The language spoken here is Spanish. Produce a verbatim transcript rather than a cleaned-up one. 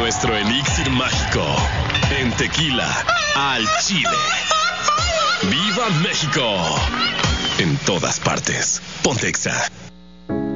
nuestro elixir mágico en Tequila al Chile. ¡Viva México! En todas partes. Ponte Exa.